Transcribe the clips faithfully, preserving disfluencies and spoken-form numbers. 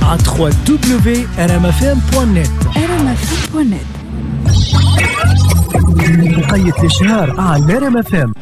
على دبليو دبليو دبليو دوت ار ام اف ام دوت نت. ار ام اف ام دوت نت مقيد الشهر على ار ام اف ام.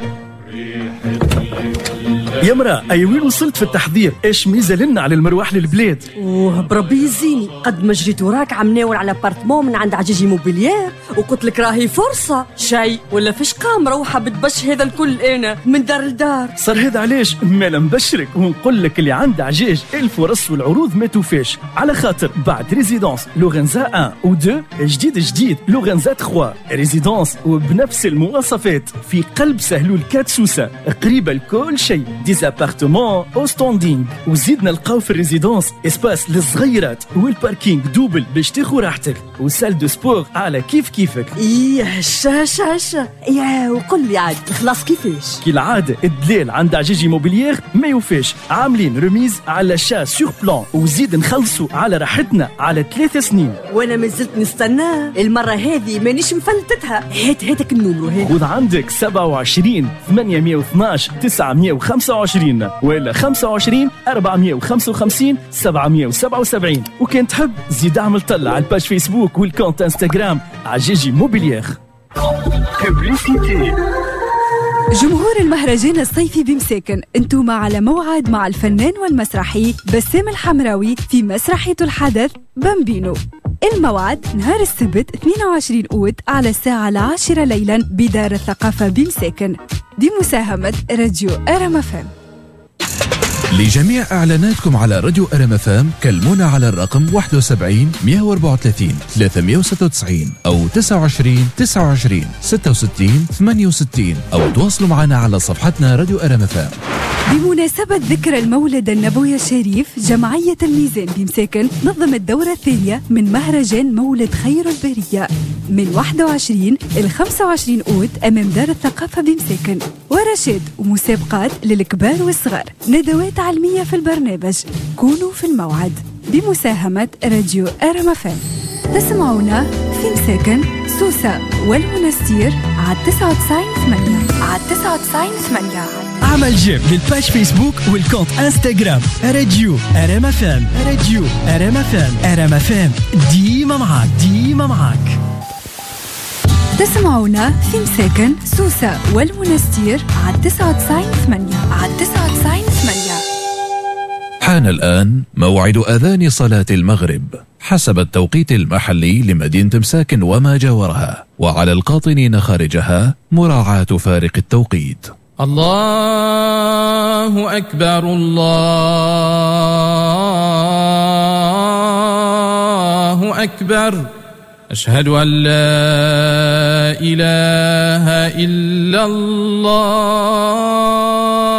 يا مرا أي وين وصلت في التحضير؟ إيش ميزة لنا على المروح للبلاد؟ اوه بربي يزيني، قد ما جريت وراك عم ناول على بارتمون من عند عجيجي موبيليير وقلت لك راهي فرصة شيء ولا فيش قام روحة بتبش هذا الكل أنا من دار لدار. صار هذا علاش مالا مبشرك ونقول لك اللي عند عجاج الفرص والعروض ما توفاش، على خاطر بعد ريزيدونس لورنزا واحد و اثنين جديد جديد لورنزا ثلاثة ريزيدونس وبنفس المواصفات في قلب سهلول كات سوسة، قريبة لكل شيء، ديزابارتمون او ستاندينغ. وزيدنا لقاو في الريزيدونس اسباس للصغيرات والباركينغ دوبل باش تاخو راحتك وسال دو سبور على كيف كيفك. ايه هشا هشا هشا يا وقل لي عاد خلاص كيفاش؟ كي العادة الدلال عند عجيجي موبيليير ما يوفاش، عاملين رميز على شا سور بلان وزيد نخلصوا على راحتنا على ثلاث سنين. وانا ما زلت نستنى المرة هذه مانيش مفلتتها. هات هاتك النمرو هذا. خذ عندك سبعة وعشرين ثمانمية واثناش تسعمية وخمسة وعشرين ولا خمسة وعشرين أربعمية وخمسة وخمسين سبعمية وسبعة وسبعين. وكان تحب زيد اعمل طلع على الباج فيسبوك والكونت انستغرام عجيجي موبيليير. جمهور المهرجان الصيفي بمساكن، انتم على موعد مع الفنان والمسرحي بسام الحمراوي في مسرحية الحدث بامبينو. الموعد نهار السبت اثنين وعشرين أوت على الساعة العاشرة ليلا بدار الثقافة بمساكن بمساهمة راديو ار ام اف ام. لجميع إعلاناتكم على راديو ار ام اف ام كلمونا على الرقم واحد وسبعين مية وأربعة وثلاثين ثلاثمية وستة وتسعين أو تسعة وعشرين تسعة وعشرين ستة وستين ثمانية وستين أو تواصلوا معنا على صفحتنا راديو ار ام اف ام. بمناسبة ذكرى المولد النبوي الشريف، جمعية الميزان بمساكن نظم الدورة الثانية من مهرجان مولد خير البرية من واحد وعشرين إلى خمسة وعشرين أوت أمام دار الثقافة بمساكن، ورشاد ومسابقات للكبار والصغار، ندوات علمية في البرنامج. كونوا في الموعد بمساهمة راديو ار ام اف ام. تسمعونا في مساكن سوسة والمنستير على تسعة وتسعين ثمانية على تسعة وتسعين ثمانية. عمل جيم للباج فيسبوك والكونت انستغرام راديو ار ام اف ام. راديو ار ام اف ام. ار ام اف ام ديما معاك ديما معاك. تسمعونا في مساكن سوسة والمنستير على تسعة وتسعين ثمانية على تسعة وتسعين ثمانية. حان الآن موعد أذان صلاة المغرب حسب التوقيت المحلي لمدينة مساكن وما جاورها، وعلى القاطنين خارجها مراعاة فارق التوقيت. الله أكبر الله أكبر أشهد أن لا إله إلا الله